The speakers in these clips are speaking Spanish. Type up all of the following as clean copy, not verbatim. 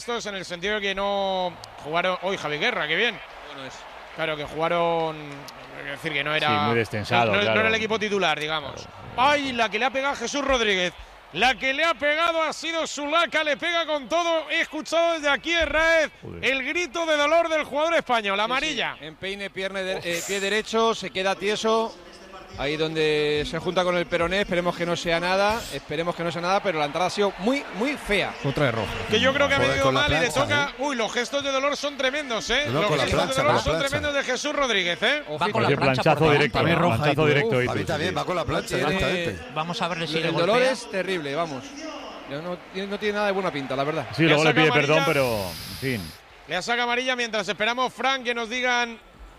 Estos en el sentido de que no jugaron hoy Javi Guerra, qué bien. Bueno es. Claro, que jugaron, es decir, que no era, sí, muy destensado, no claro. era el equipo titular, digamos. Claro. ¡Ay, la que le ha pegado a Jesús Rodríguez! La que le ha pegado ha sido Zulaika, le pega con todo. He escuchado desde aquí, Herráez, el grito de dolor del jugador español, la amarilla. Sí. Empeine, pie derecho, se queda tieso. Ahí donde se junta con el peroné, esperemos que no sea nada, pero la entrada ha sido muy, muy fea. Otra de roja. Que yo creo que ha venido con la mal y le plancha, toca. Uy, los gestos de dolor son tremendos, ¿eh? No, los con la gestos plancha, de dolor con la son plancha. tremendos de Jesús Rodríguez, ¿eh? Va con la plancha planchazo por directo, también roja. planchazo directo. A mí también va con la plancha directamente. Vamos a ver si le El golpea. dolor es terrible, vamos. No tiene nada de buena pinta, la verdad. Sí, Le luego le saca pide amarilla. perdón, pero en fin. Le saca amarilla mientras esperamos, Frank, que nos digan.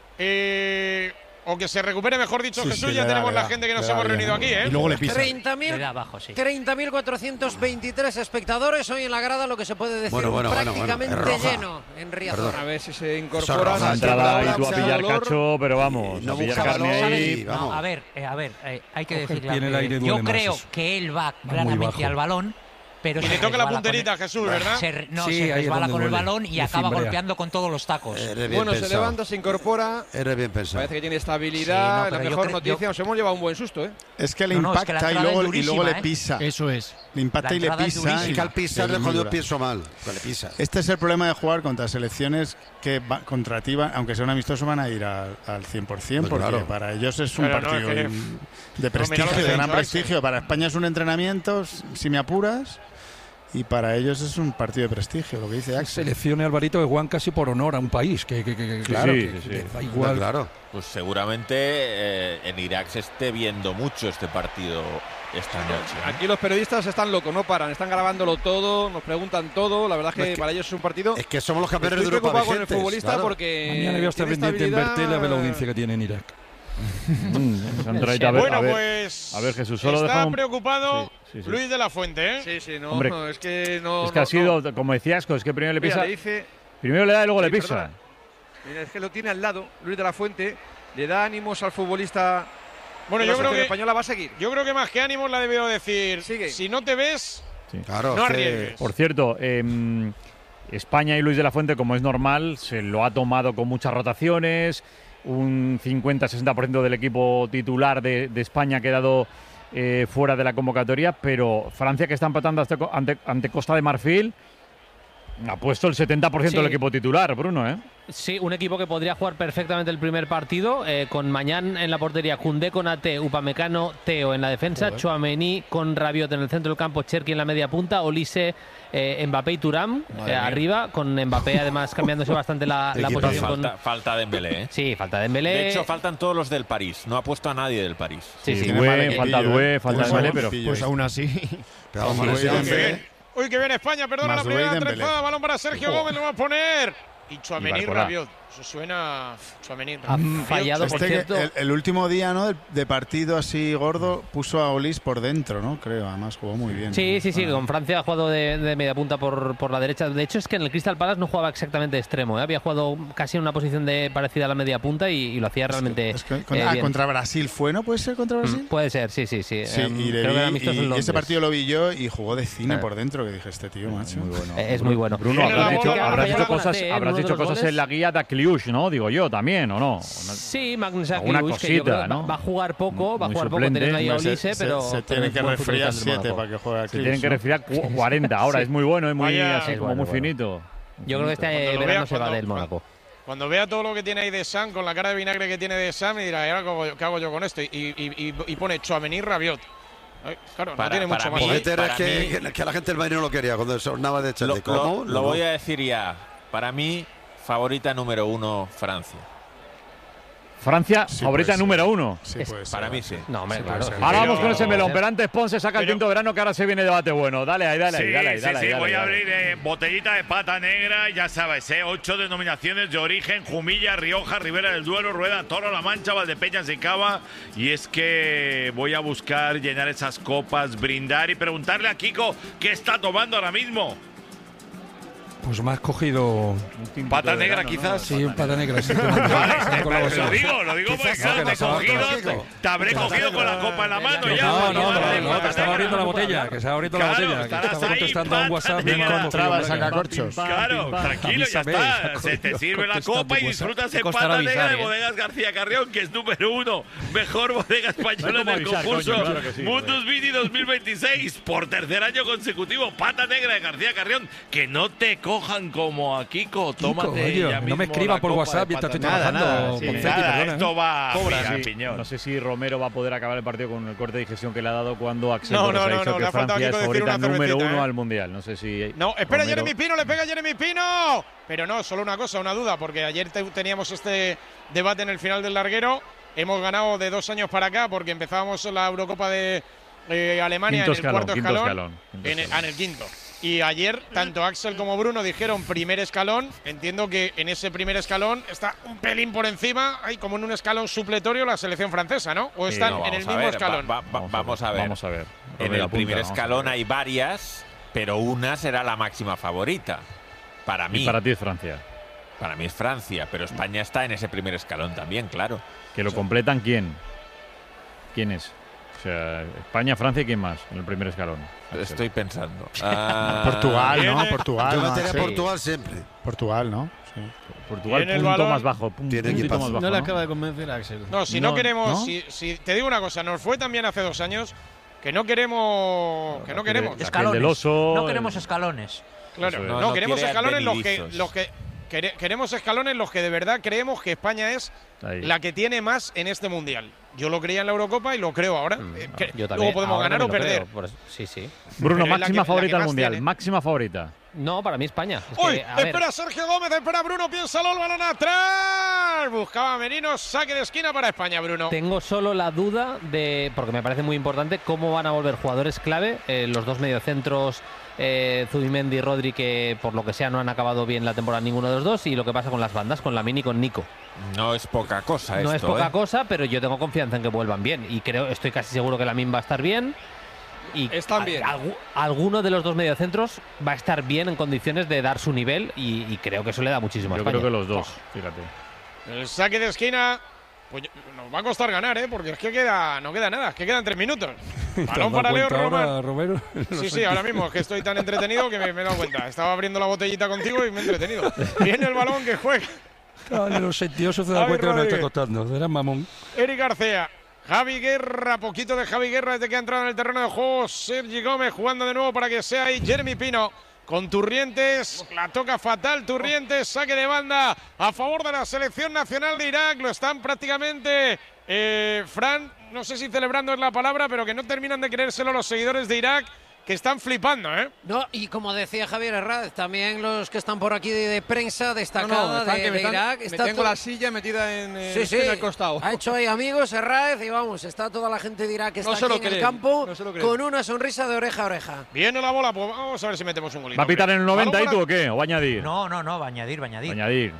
O que se recupere, mejor dicho, Sí, Jesús. sí, ya le tenemos da, la gente que nos le da hemos bien, reunido aquí, ¿eh? Y luego le pisa. 30.423 espectadores hoy en la grada, lo que se puede decir Bueno, prácticamente es roja. lleno en Riazor. A ver si se Eso incorpora. es La roja. entrada ahí la tú a plancha, pillar dolor. cacho, pero vamos, No a pillar busca carne balón, ahí. y vamos. No, a ver, hay que Coge el decirle. pie en el aire, Yo duele más creo eso. que él va muy claramente bajo. al balón, pero Y se le toca la resbala punterita a con Jesús, ¿verdad? se Sí, ahí es resbala donde con el duele. balón y Le acaba cimbrea. golpeando con todos los tacos. Eres bien Bueno, se pensado. levanta, se incorpora. Eres bien pensado. Parece que tiene estabilidad. Sí, no, la pero yo mejor creo- noticia. Nos hemos llevado un buen susto, ¿eh? Es que le No, no, es que impacta la y entrada luego, es y luego le durísima, pisa. Eso es. Le impacta La y le entrada es pisa. durísima. Y que al pisarle muy cuando dura. pienso mal. Que le pisa. Este es el problema de jugar contra selecciones que contra ti, aunque sea un amistoso, van a ir al 100%, Pues porque claro. para ellos es un Pero no, partido es que- de mira prestigio, lo que de te he gran dicho, prestigio. Para España es un entrenamiento, si me apuras, y para ellos es un partido de prestigio, lo que dice Axel. Seleccione Alvarito de Juan casi por honor a un país. Que claro, sí, que sí. da Está igual. claro. Pues seguramente en Irak se esté viendo mucho este partido esta noche, ¿eh? Aquí los periodistas están locos, no paran. Están grabándolo todo, nos preguntan todo. La verdad es que Es que- para ellos es un partido. Es que somos los campeones Estoy de Europa preocupado con el vigentes. futbolista claro. porque. Mañana voy a estar tiene pendiente en estabilidad. Bertela a ver la audiencia que tiene en Irak. Esa entradita, a ver, Bueno, a ver. pues. a ver, Jesús, solo está deja un- preocupado Sí, sí. Luis de la Fuente, ¿eh? Sí, sí, no. Hombre, no, es que no. Es que ha sido, como decía Asco, es que primero le Mira, pisa. le dice. Primero le da y luego le Sí, pisa. perdona. Mira, es que lo tiene al lado, Luis de la Fuente. Le da ánimos al futbolista. Bueno, de yo la creo selección que. española va a seguir. Yo creo que más que ánimos la debió decir. Sigue. Si no te ves, Claro, no es que- arriesgues. Por cierto, España y Luis de la Fuente, como es normal, se lo ha tomado con muchas rotaciones. Un 50-60% del equipo titular de España ha quedado fuera de la convocatoria, pero Francia, que está empatando ante Costa de Marfil, ha puesto el 70% Sí. del equipo titular, Bruno, ¿eh? Sí, un equipo que podría jugar perfectamente el primer partido, con Mañán en la portería, Koundé con Ate, Upamecano, Teo en la defensa, Tchouaméni con Rabiot en el centro del campo, Cherki en la media punta, Olise, Mbappé y Thuram arriba, con Mbappé además cambiándose bastante la Equipazo. posición. Falta Dembélé, ¿eh? Sí, falta Dembélé. De hecho, faltan todos los del París. No ha puesto a nadie del París. Sí, sí. Tiene mal Due, equipillo, falta Due, falta Tiene mal Dembélé, pero equipillo, Pues aún así. Pero vamos, Uy, sí, qué hombre. bien. Uy, que bien España, perdona la Mazraoui primera y Dembélé. trenzada, balón para Sergio Gómez, lo va a poner. Y Y Tchouaméni Barcola. Rabiot. Eso suena. Tchouaméni Ha Rabiot. fallado, por Este que cierto. el último día, ¿no? de partido así gordo, puso a Olis por dentro, ¿no? Creo, además jugó muy bien. Sí, sí, sí, Para- con Francia ha jugado de media punta por la derecha. De hecho, es que en el Crystal Palace no jugaba exactamente de extremo, ¿eh? Había jugado casi en una posición parecida a la media punta y lo hacía realmente Es que bien. contra Brasil fue, ¿no? ¿Puede ser contra Brasil? Puede ser, sí, sí, sí. Sí, y, le creo que era vi- amistoso en y ese Londres. partido lo vi yo y jugó de cine por dentro, que dije, este tío, macho. muy bueno. Es muy bueno. Bruno, Viene la habrás bola, dicho, ahora habrás ya dicho con cosas, Ate, en habrás uno de dicho los cosas goles. en la guía de Kliush, ¿no? Digo yo también, ¿o no? Sí, Magnus Alguna Akliush, que yo creo cosita, que ¿no? va a jugar poco, Muy suplente. teniendo ahí a Hombre, Olise, pero se pero tienen es que buen resfriar futbolista del 7 Mónaco. para que juegue aquí. Se tienen que resfriar 40 ahora, es muy bueno, es muy Vaya. así Es como bueno, muy bueno. finito. Yo creo que este Cuando lo verano vea, se va cuando- del Mónaco. Cuando vea todo lo que tiene ahí de Sam, con la cara de vinagre que tiene de Sam, y dirá, ¿y ahora qué hago yo con esto? Y pone Tchouaméni Rabiot. Ay, claro, Para- no tiene para mucho más. mí- Pogueter es para que la gente del Bayern no lo quería cuando sonaba de Lo, Chate. ¿Cómo? lo voy a decir ya. Para mí, favorita número 1, Francia. Francia, Sí, favorita puede ser. número 1. Sí, Es- puede ser. Para mí sí. No, hombre, Sí, claro. puede ser. Ahora Pero- vamos con ese melón, pero antes Ponce saca el Pero- quinto verano, que ahora se viene debate bueno. Dale ahí, dale ahí, Sí, dale ahí, sí, dale ahí, sí, dale voy ahí, a dale. abrir botellita de pata negra, ya sabes, 8 denominaciones de origen: Jumilla, Rioja, Ribera del Duero, Rueda, Toro, La Mancha, Valdepeñas y Cava. Y es que voy a buscar llenar esas copas, brindar y preguntarle a Kiko qué está tomando ahora mismo. Pues me has cogido. Pata negra, quizás. Sí, un pata negra. Sí, Vale, lo digo porque claro, te habré cogido con la copa en la mano ya. No, te estaba abriendo la botella. Que se ha abierto la botella. Que estaba contestando a un WhatsApp. No encontraba sacacorchos. Claro, tranquilo, ya está. Se te sirve la copa y disfrutas en Pata Negra de Bodegas García Carrión, que es número 1, mejor bodega española en el concurso Mundus Vini 2026, por tercer año consecutivo. Pata Negra de García Carrión, que no te cojan como a Kiko. Tómate ya mismo. No me escriba por WhatsApp mientras estoy trabajando. Esto va a piñón. No sé si Romero va a poder acabar el partido con el corte de digestión que le ha dado cuando Axel No, Torres ha dicho que Francia es favorita número 1 al Mundial. No sé si. No, espera, Romero... Jeremy Pino, le pega Jeremy Pino. Pero no, solo una cosa, una duda, porque ayer teníamos este debate en el final del larguero. Hemos ganado de 2 años para acá porque empezábamos la Eurocopa de Alemania en el cuarto escalón. En el quinto. Y ayer, tanto Axel como Bruno dijeron primer escalón. Entiendo que en ese primer escalón está un pelín por encima. Hay como en un escalón supletorio la selección francesa, ¿no? ¿O están en el mismo escalón? Vamos a ver. En el primer escalón hay varias, pero una será la máxima favorita. Para mí. Y para ti es Francia. Para mí es Francia, pero España está en ese primer escalón también, claro. ¿Que lo completan quién? ¿Quién es? O sea, España, Francia y quién más en el primer escalón. Estoy pensando. Portugal, ¿no? Portugal. Yo metería Portugal siempre. Portugal, ¿no? Sí. Portugal punto más bajo. Puntito más bajo. No le acaba de convencer a Axel. No, si no queremos… Si te digo una cosa, nos fue también hace 2 años que no queremos… Que no queremos. Escalones. No queremos escalones. Claro, no queremos escalones los que queremos escalones los que de verdad creemos que España es la que tiene más en este mundial. Yo lo creía en la Eurocopa y lo creo ahora. Yo también. Luego podemos ganar o perder. Sí. Bruno, máxima favorita al mundial. Máxima favorita. No, para mí España. ¡Uy! Espera Sergio Gómez, espera Bruno, piénsalo, el balón atrás. Buscaba Merino, saque de esquina para España, Bruno. Tengo solo la duda de, porque me parece muy importante, cómo van a volver jugadores clave, los dos mediocentros, Zubimendi y Rodri, que por lo que sea no han acabado bien la temporada ninguno de los dos, y lo que pasa con las bandas, con Lamine y con Nico. No es poca cosa esto. No es poca cosa, pero yo tengo confianza en que vuelvan bien, y estoy casi seguro que Lamine va a estar bien. Y están bien. Alguno de los dos mediocentros va a estar bien en condiciones de dar su nivel y creo que eso le da muchísimo a España. Yo creo que los dos, fíjate. El saque de esquina, pues nos va a costar ganar, porque es que no queda nada, es que quedan 3 minutos. Balón para Leo Romero. Sí, ahora mismo es que estoy tan entretenido que me he dado cuenta. Estaba abriendo la botellita contigo y me he entretenido. Viene el balón que juega. Los sentiosos se dan cuenta que nos está costando. Será mamón. Eric García. Javi Guerra, poquito de Javi Guerra desde que ha entrado en el terreno de juego. Sergi Gómez jugando de nuevo para que sea ahí Jeremy Pino con Turrientes. La toca fatal Turrientes, saque de banda a favor de la selección nacional de Irak. Lo están prácticamente, Fran, no sé si celebrando es la palabra, pero que no terminan de creérselo los seguidores de Irak, que están flipando, No, y como decía Javier Herráez, también los que están por aquí de prensa destacada de Irak. Me tengo la silla metida en el costado. Ha hecho ahí amigos Herráez y vamos, está toda la gente de Irak que está aquí en el campo con una sonrisa de oreja a oreja. Viene la bola, pues vamos a ver si metemos un golito. ¿Va a pitar en el 90 y tú o qué? ¿O va a añadir? No, va a añadir. Añadir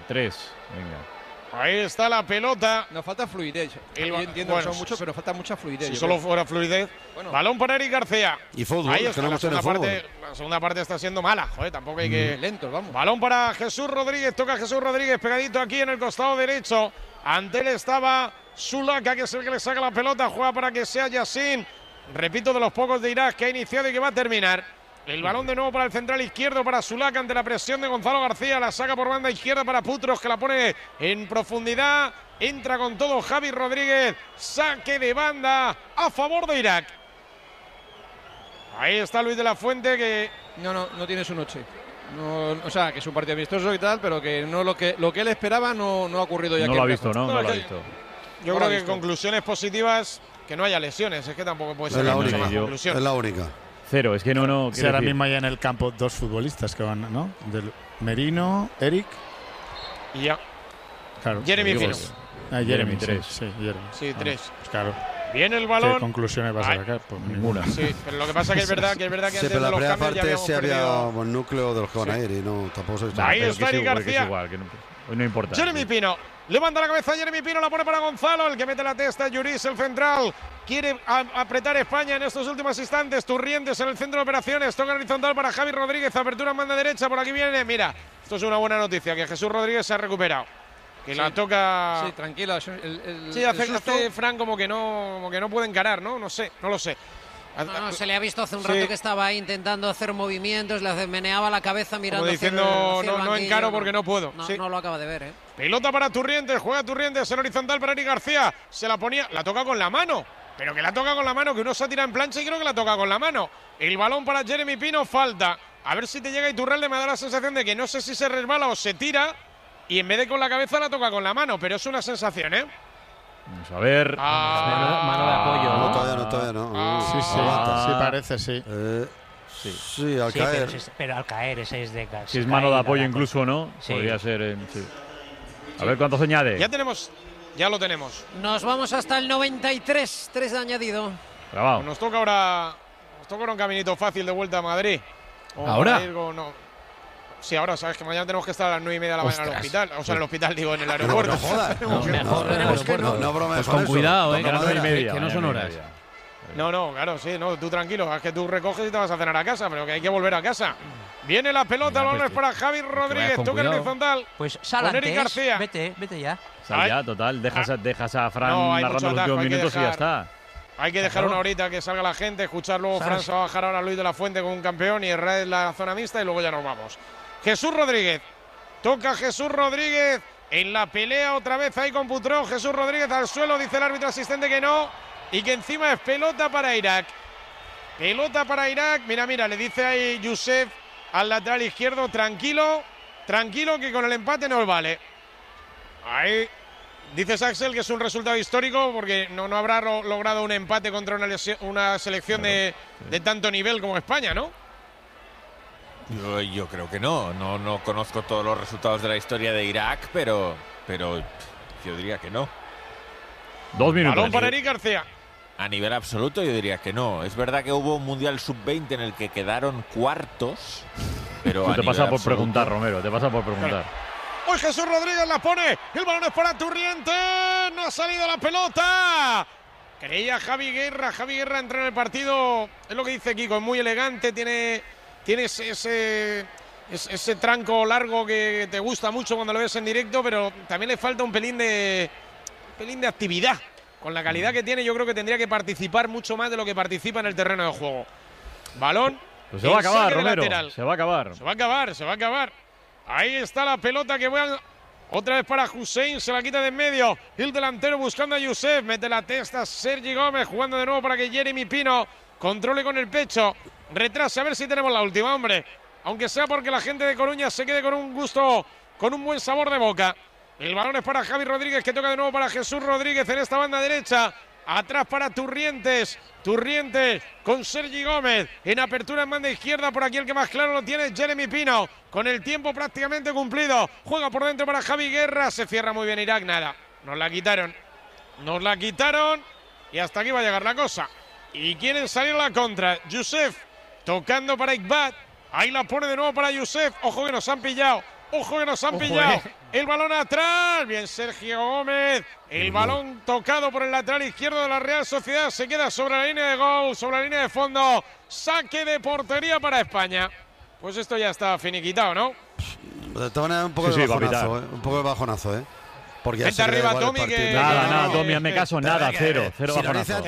3. Venga. Ahí está la pelota. Nos falta fluidez. Yo entiendo que son muchos, pero falta mucha fluidez. Si solo fuera fluidez. Balón para Eric García. Y fútbol. Ahí está, la segunda parte está siendo mala. Tampoco hay que… Lentos, vamos. Balón para Jesús Rodríguez. Toca Jesús Rodríguez pegadito aquí en el costado derecho. Ante él estaba Sulaka, que es el que le saca la pelota. Juega para que sea Yassin. Repito, de los pocos de Irak que ha iniciado y que va a terminar. El balón de nuevo para el central izquierdo, para Sulaka, ante la presión de Gonzalo García. La saca por banda izquierda para Putros, que la pone en profundidad. Entra con todo Javi Rodríguez. Saque de banda a favor de Irak. Ahí está Luis de la Fuente, que… No tiene su noche. No, o sea, que es un partido amistoso y tal, pero que no lo que él esperaba no ha ocurrido ya. No lo ha visto, ¿no? No lo ha visto. Yo creo que conclusiones positivas, que no haya lesiones. Es que tampoco puede ser mucha más conclusión. Es la única. 0, es que no. Si ahora mismo hay en el campo 2 futbolistas que van, ¿no? Merino, Eric. Y ya. Claro. Jeremy Pino. Jeremy 3. Sí, Jeremy. Sí, 3. Pues claro. Viene el balón. ¿Qué conclusiones vas a sacar? Pues ninguna. Sí, pero lo que pasa que es verdad que antes pero de la los primera cambios ya parte habíamos sí había perdido. buen núcleo de los que van a ir y no, tampoco se Ahí está Eric García. Hoy no importa. Jeremy Pino. Levanta la cabeza Jeremy Pino, la pone para Gonzalo. El que mete la testa, Lloris, el central. Quiere apretar España en estos últimos instantes. Turrientes en el centro de operaciones. Toca horizontal para Javi Rodríguez. Apertura en banda derecha. Por aquí viene. Mira, esto es una buena noticia, que Jesús Rodríguez se ha recuperado. Que la toca. Sí, tranquila. Sí, hace Fran como que no puede encarar, ¿no? No sé, no lo sé. No, se le ha visto hace un rato que estaba ahí intentando hacer movimientos, le meneaba la cabeza mirando. Como diciendo, no encaro porque no puedo. No lo acaba de ver, ¿eh? Pelota para Turrientes, juega Turrientes en horizontal para Eric García. Se la ponía, la toca con la mano. Pero que la toca con la mano, que uno se tira en plancha y creo que la toca con la mano. El balón para Jeremy Pino, falta. A ver si te llega Iturralde, me da la sensación de que no sé si se resbala o se tira. Y en vez de con la cabeza la toca con la mano, pero es una sensación, ¿eh? Vamos a ver. Mano de apoyo, ¿no? Todavía no. Sí, parece, sí. Sí, al caer. Pero al caer, ese es de gas. Si es mano de apoyo incluso, ¿no? Sí. Podría ser. Sí. A ver cuánto se añade. Ya lo tenemos. Nos vamos hasta el 93, 3 de añadido. Grabado. Pues nos toca ahora un caminito fácil de vuelta a Madrid. ¿Ahora? Sí, ahora, sabes que mañana tenemos que estar a las 9:30 de la mañana en el hospital. O sea, en el hospital, digo, en el aeropuerto. No jodas. No bromees con cuidado, que no son horas. No, claro, sí, no, tú tranquilo, es que tú recoges y te vas a cenar a casa, pero que hay que volver a casa. Viene la pelota, balones para Javi Rodríguez, toca el horizontal. Pues sal antes, Eric García. Vete ya. Sal ya, total, dejas a Fran narrando los últimos minutos y ya está. Hay que dejar una horita que salga la gente, escuchar luego. Fran se va a bajar ahora Luis de la Fuente con un campeón y Herrera en la zona mixta y luego ya nos vamos. Jesús Rodríguez, toca Jesús Rodríguez en la pelea otra vez ahí con Putrón. Jesús Rodríguez al suelo, dice el árbitro asistente que no y que encima es pelota para Irak. Pelota para Irak, mira, le dice ahí Youssef al lateral izquierdo, tranquilo que con el empate nos vale. Ahí dices Axel que es un resultado histórico porque no habrá logrado un empate contra una selección de tanto nivel como España, ¿no? Yo creo que no conozco todos los resultados de la historia de Irak, pero yo diría que no. 2 minutos. Balón para Eric García. A nivel absoluto yo diría que no. Es verdad que hubo un Mundial Sub-20 en el que quedaron cuartos, pero te pasa por preguntar, Romero, te pasa por preguntar. Hoy Jesús Rodríguez la pone, el balón es para Turrientes, no ha salido la pelota. Creía Javi Guerra entra en el partido, es lo que dice Kiko, es muy elegante, tiene ese tranco largo que te gusta mucho cuando lo ves en directo, pero también le falta un pelín de actividad. Con la calidad que tiene, yo creo que tendría que participar mucho más de lo que participa en el terreno de juego. Balón. Pues se va a acabar, Romero. Se va a acabar. Ahí está la pelota que voy a... Otra vez para Hussein, se la quita de en medio. El delantero buscando a Youssef. Mete la testa Sergi Gómez, jugando de nuevo para que Jeremy Pino controle con el pecho. Retrase, a ver si tenemos la última, hombre. Aunque sea porque la gente de Coruña se quede con un gusto, con un buen sabor de boca. El balón es para Javi Rodríguez, que toca de nuevo para Jesús Rodríguez en esta banda derecha. Atrás para Turrientes con Sergi Gómez. En apertura en banda izquierda, por aquí el que más claro lo tiene es Jeremy Pino. Con el tiempo prácticamente cumplido. Juega por dentro para Javi Guerra. Se cierra muy bien Irak, nada. Nos la quitaron. Y hasta aquí va a llegar la cosa. Y quieren salir a la contra. Youssef tocando para Iqbal. Ahí la pone de nuevo para Youssef. Ojo que nos han pillado. El balón atrás. Bien Sergio Gómez. El balón tocado por el lateral izquierdo de la Real Sociedad. Se queda sobre la línea de gol, sobre la línea de fondo. Saque de portería para España. Pues esto ya está finiquitado, ¿no? De todas maneras, un poco de bajonazo, un poco de bajonazo, Porque vente arriba, Tommy, que... Nada, Tommy, hazme caso, nada, cero bajonazo.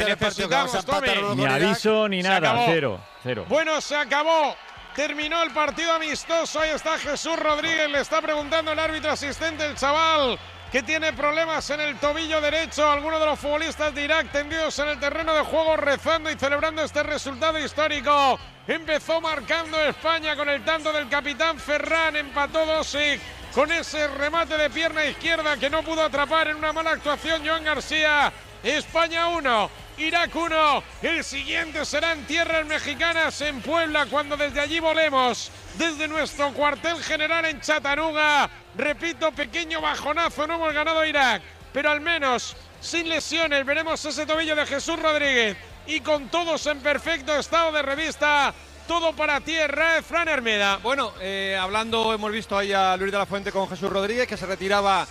Ni aviso, ni nada, cero. Bueno, se acabó. Terminó el partido amistoso. Ahí está Jesús Rodríguez. Le está preguntando el árbitro asistente, el chaval, que tiene problemas en el tobillo derecho. Algunos de los futbolistas de Irak tendidos en el terreno de juego, rezando y celebrando este resultado histórico. Empezó marcando España con el tanto del capitán Ferran. Empató Dosic con ese remate de pierna izquierda que no pudo atrapar en una mala actuación Joan García. España 1, Irak 1. El siguiente será en tierras mexicanas, en Puebla, cuando desde allí volemos desde nuestro cuartel general en Chattanooga. Repito, pequeño bajonazo, no hemos ganado Irak. pero al menos sin lesiones. Veremos ese tobillo de Jesús Rodríguez y con todos en perfecto estado de revista. Todo para ti, Fran Hermida. Bueno, hablando, hemos visto ahí a Luis de la Fuente con Jesús Rodríguez, que se retiraba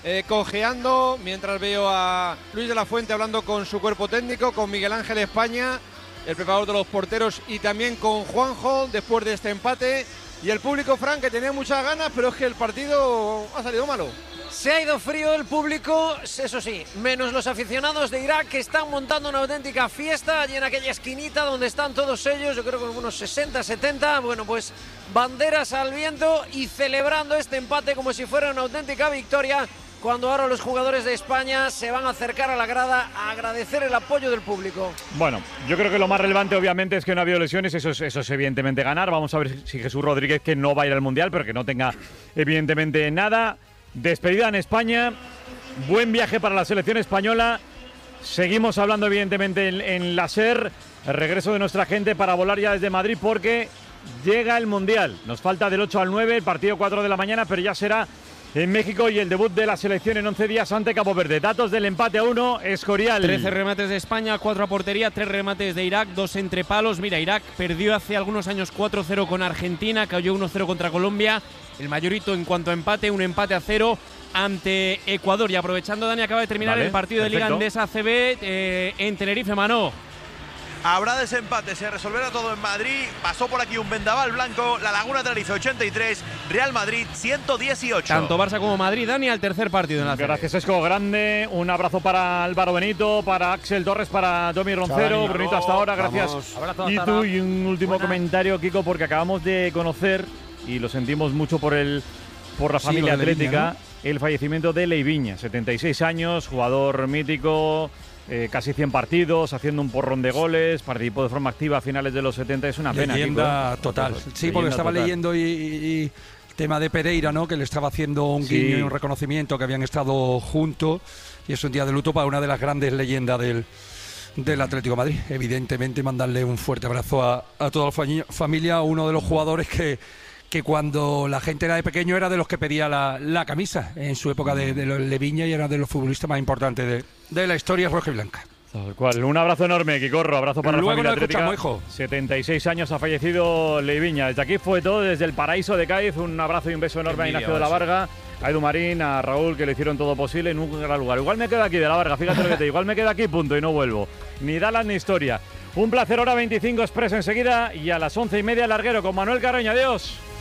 cojeando, mientras veo a Luis de la Fuente hablando con su cuerpo técnico, con Miguel Ángel España, el preparador de los porteros, y también con Juanjo, después de este empate. Y el público, Fran, que tenía muchas ganas, pero es que el partido ha salido malo. Se ha ido frío el público, eso sí, menos los aficionados de Irak, que están montando una auténtica fiesta allí en aquella esquinita donde están todos ellos, yo creo que unos 60, 70, bueno, pues banderas al viento y celebrando este empate como si fuera una auténtica victoria, cuando ahora los jugadores de España se van a acercar a la grada a agradecer el apoyo del público. Bueno, yo creo que lo más relevante obviamente es que no ha habido lesiones, eso es evidentemente ganar. Vamos a ver si Jesús Rodríguez, que no va a ir al Mundial, pero que no tenga evidentemente nada. Despedida en España, buen viaje para la selección española. Seguimos hablando evidentemente en la SER, el regreso de nuestra gente para volar ya desde Madrid porque llega el Mundial. Nos falta del 8 al 9, el partido 4 de la mañana, pero ya será en México y el debut de la selección en 11 días ante Cabo Verde. Datos del empate a 1, Escorial. 13 remates de España, 4 a portería, 3 remates de Irak, 2 entre palos. Mira, Irak perdió hace algunos años 4-0 con Argentina, cayó 1-0 contra Colombia. El mayorito en cuanto a empate, un empate a 0 ante Ecuador. Y aprovechando, Dani, acaba de terminar el partido de Liga Endesa ACB en Tenerife, Manó. Habrá desempate, se resolverá todo en Madrid. Pasó por aquí un vendaval blanco. La Laguna Tenerife 83, Real Madrid 118. Tanto Barça como Madrid, Dani, al tercer partido en la ACB. Gracias, Esco, grande. Un abrazo para Álvaro Benito, para Axel Torres, para Domi Roncero. Brunito, hasta ahora, gracias. Abrazo, y tú, y un último comentario, Kiko, porque acabamos de conocer, y lo sentimos mucho por la familia atlética, Leiviña, ¿no? El fallecimiento de Leiviña, 76 años, jugador mítico. Casi 100 partidos, haciendo un porrón de goles, participó de forma activa a finales de los 70, es una pena. Leyenda total. Sí, porque estaba leyendo y el tema de Pereira, ¿no? Que le estaba haciendo un guiño y un reconocimiento, que habían estado juntos, y es un día de luto para una de las grandes leyendas del Atlético de Madrid. Evidentemente, mandarle un fuerte abrazo a toda la familia, uno de los jugadores que cuando la gente era de pequeño era de los que pedía la camisa en su época de Leiviña, y era de los futbolistas más importantes de la historia roja y blanca. Tal cual. Un abrazo enorme, Quicorro. Abrazo para Luego la familia atlética. Hijo. 76 años ha fallecido Leiviña. Desde aquí fue todo, desde el paraíso de Cádiz. Un abrazo y un beso enorme a Ignacio de la Varga, a Edu Marín, a Raúl, que le hicieron todo posible en un gran lugar. Igual me quedo aquí de la Varga, fíjate lo que te digo. Igual me quedo aquí, punto, y no vuelvo. Ni Dallas ni historia. Un placer, hora 25 Express enseguida, y a las 11:30 Larguero con Manuel Carreño. Adiós.